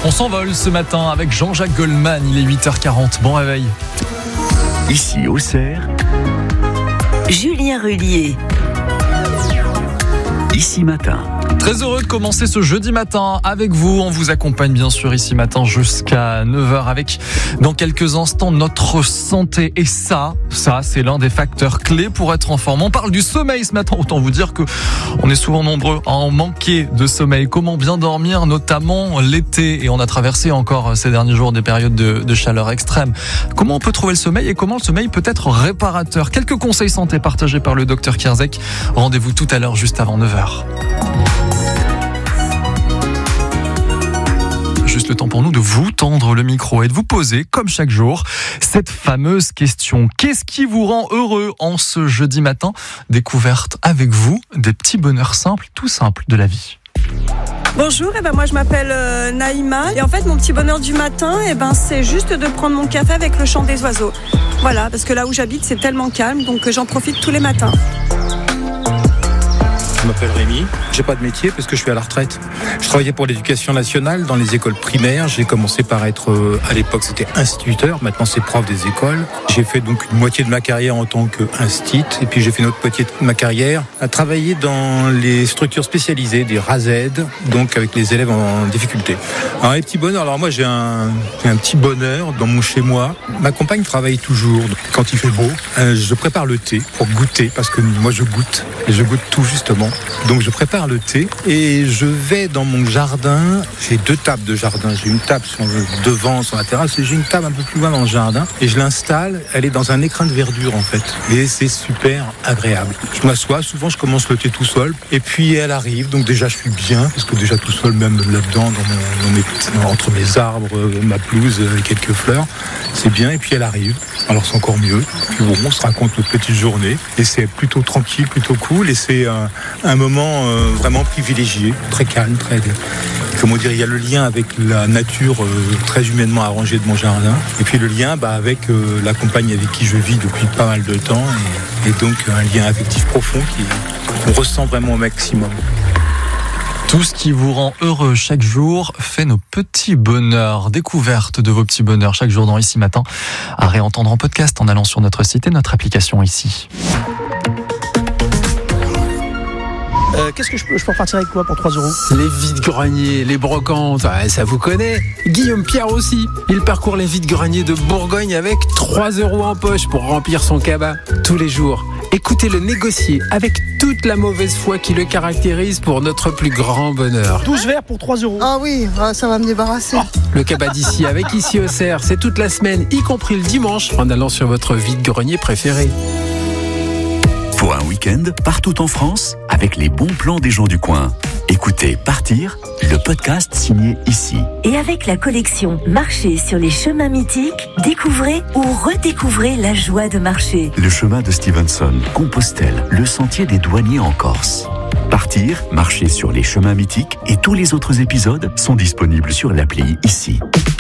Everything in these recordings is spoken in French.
On s'envole ce matin avec Jean-Jacques Goldman, il est 8h40, bon réveil. Ici Auxerre, Julien Rullier. Ici Matin. Très heureux de commencer ce jeudi matin avec vous. On vous accompagne bien sûr ici matin jusqu'à 9h avec dans quelques instants notre santé. Et ça c'est l'un des facteurs clés pour être en forme. On parle du sommeil ce matin. Autant vous dire que on est souvent nombreux à en manquer de sommeil. Comment bien dormir, notamment l'été. Et on a traversé encore ces derniers jours des périodes de chaleur extrême. Comment on peut trouver le sommeil et comment le sommeil peut être réparateur? Quelques conseils santé partagés par le docteur Kierzek. Rendez-vous tout à l'heure juste avant 9h. Juste le temps pour nous de vous tendre le micro et de vous poser, comme chaque jour, cette fameuse question. Qu'est-ce qui vous rend heureux en ce jeudi matin? Découverte avec vous des petits bonheurs simples, tout simples de la vie. Bonjour, moi je m'appelle Naïma et en fait mon petit bonheur du matin c'est juste de prendre mon café avec le chant des oiseaux. Voilà, parce que là où j'habite c'est tellement calme donc j'en profite tous les matins. Je m'appelle Rémi, j'ai pas de métier parce que je suis à la retraite. Je travaillais pour l'éducation nationale dans les écoles primaires. J'ai commencé par être, à l'époque c'était instituteur, maintenant c'est prof des écoles. J'ai fait donc une moitié de ma carrière en tant qu'instit et puis j'ai fait une autre moitié de ma carrière à travailler dans les structures spécialisées, des RASED, donc avec les élèves en difficulté. Alors les petits bonheurs, alors moi j'ai un petit bonheur dans mon chez-moi. Ma compagne travaille toujours, quand il fait beau, je prépare le thé pour goûter parce que moi je goûte et je goûte tout justement. Donc je prépare le thé et je vais dans mon jardin. J'ai 2 tables de jardin. J'ai une table devant sur la terrasse et j'ai une table un peu plus loin dans le jardin. Et je l'installe. Elle est dans un écrin de verdure en fait. Et c'est super agréable. Je m'assois. Souvent je commence le thé tout seul. Et puis elle arrive. Donc déjà je suis bien parce que déjà tout seul même là-dedans entre mes arbres, ma pelouse et quelques fleurs, c'est bien. Et puis elle arrive. Alors c'est encore mieux. Puis bon, on se raconte notre petite journée et c'est plutôt tranquille, plutôt cool et c'est un moment vraiment privilégié, très calme, il y a le lien avec la nature très humainement arrangée de mon jardin et puis le lien avec la compagne avec qui je vis depuis pas mal de temps et donc un lien affectif profond qu'on ressent vraiment au maximum. Tout ce qui vous rend heureux chaque jour fait nos petits bonheurs. Découverte de vos petits bonheurs chaque jour dans Ici Matin. À réentendre en podcast en allant sur notre site et notre application ici. Qu'est-ce que je peux repartir avec quoi pour 3 €? Les vides-greniers, les brocantes, ça vous connaît. Guillaume Pierre aussi. Il parcourt les vides-greniers de Bourgogne avec 3 € en poche pour remplir son cabas tous les jours. Écoutez-le négocier avec toute la mauvaise foi qui le caractérise pour notre plus grand bonheur. 12 verres pour 3 €. Ah oui, ça va me débarrasser. Le cabas d'ici avec Ici Auxerre, c'est toute la semaine, y compris le dimanche, en allant sur votre vide-grenier préféré. Pour un week-end, partout en France, avec les bons plans des gens du coin. Écoutez Partir, le podcast signé Ici. Et avec la collection Marcher sur les chemins mythiques, découvrez ou redécouvrez la joie de marcher. Le chemin de Stevenson, Compostelle, le sentier des douaniers en Corse. Partir, marcher sur les chemins mythiques et tous les autres épisodes sont disponibles sur l'appli Ici.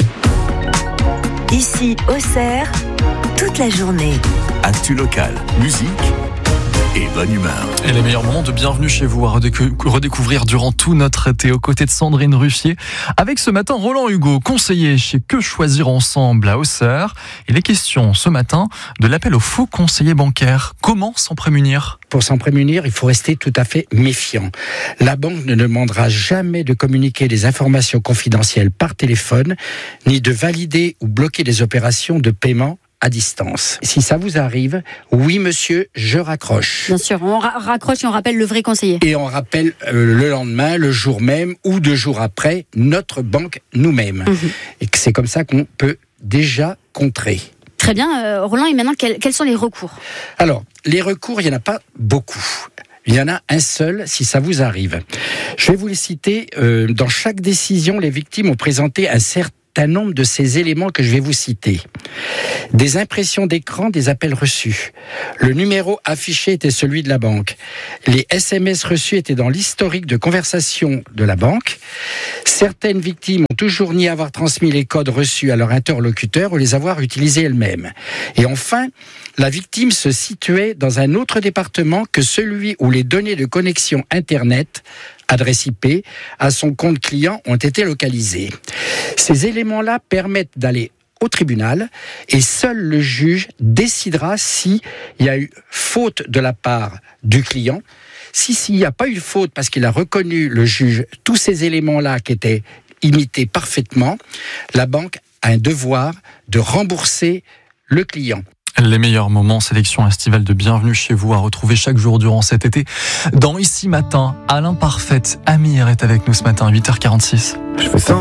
Ici, Auxerre, toute la journée. Actu locale, musique et bonne humeur. Et les meilleurs moments de bienvenue chez vous à redécouvrir durant tout notre été aux côtés de Sandrine Ruffier. Avec ce matin Roland Hugo, conseiller chez Que Choisir Ensemble à Auxerre. Il est question ce matin de l'appel aux faux conseillers bancaires. Comment s'en prémunir ? Pour s'en prémunir, il faut rester tout à fait méfiant. La banque ne demandera jamais de communiquer des informations confidentielles par téléphone, ni de valider ou bloquer les opérations de paiement à distance. Si ça vous arrive, oui monsieur, je raccroche. Bien sûr, on raccroche et on rappelle le vrai conseiller. Et on rappelle le lendemain, le jour même ou 2 jours après, notre banque nous-mêmes. Et que c'est comme ça qu'on peut déjà contrer. Très bien, Roland, et maintenant quels sont les recours ? Alors, les recours, il n'y en a pas beaucoup. Il y en a un seul si ça vous arrive. Je vais vous les citer. Dans chaque décision, les victimes ont présenté un certain nombre de ces éléments que je vais vous citer. Des impressions d'écran des appels reçus. Le numéro affiché était celui de la banque. Les SMS reçus étaient dans l'historique de conversation de la banque. Certaines victimes ont toujours nié avoir transmis les codes reçus à leur interlocuteur ou les avoir utilisés elles-mêmes. Et enfin, la victime se situait dans un autre département que celui où les données de connexion Internet, adresse IP, à son compte client ont été localisées. Ces éléments-là permettent d'aller au tribunal et seul le juge décidera s'il y a eu faute de la part du client. S'il n'y a pas eu faute parce qu'il a reconnu, le juge, tous ces éléments-là qui étaient imités parfaitement, la banque a un devoir de rembourser le client. Les meilleurs moments, sélection estivale de Bienvenue chez vous à retrouver chaque jour durant cet été. Dans Ici Matin, Alain Parfaite, Amir est avec nous ce matin, 8h46. Je fais ça.